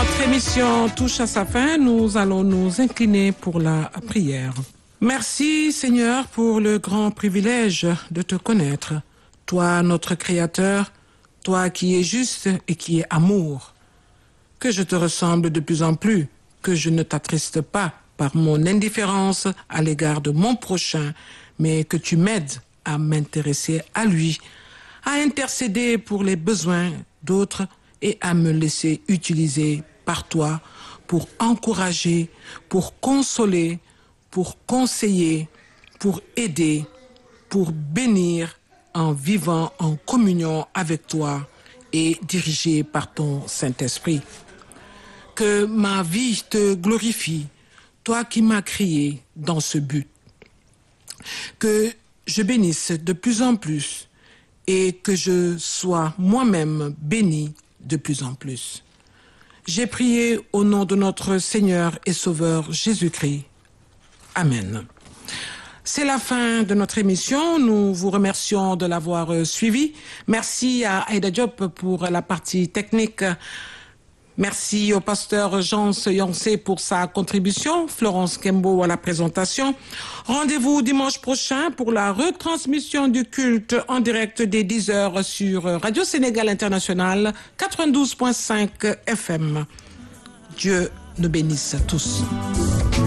Notre émission touche à sa fin. Nous allons nous incliner pour la prière. Merci Seigneur pour le grand privilège de te connaître. Toi, notre Créateur, toi qui es juste et qui es amour. Que je te ressemble de plus en plus, que je ne t'attriste pas par mon indifférence à l'égard de mon prochain, mais que tu m'aides à m'intéresser à lui, à intercéder pour les besoins d'autres et à me laisser utiliser par toi pour encourager, pour consoler, pour conseiller, pour aider, pour bénir en vivant en communion avec toi et dirigé par ton Saint-Esprit. Que ma vie te glorifie, toi qui m'as créé dans ce but. Que je bénisse de plus en plus et que je sois moi-même béni de plus en plus. J'ai prié au nom de notre Seigneur et Sauveur Jésus-Christ. Amen. C'est la fin de notre émission. Nous vous remercions de l'avoir suivi. Merci à Aïda Diop pour la partie technique. Merci au pasteur Jean Seyoncé pour sa contribution, Florence Kembo à la présentation. Rendez-vous dimanche prochain pour la retransmission du culte en direct dès 10h sur Radio Sénégal International 92.5 FM. Dieu nous bénisse tous.